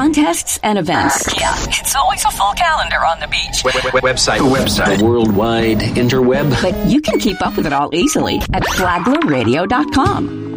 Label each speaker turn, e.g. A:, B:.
A: contests, and events.
B: Yeah, it's always a full calendar on the beach.
C: Website. The worldwide interweb.
A: But you can keep up with it all easily at flaglerradio.com.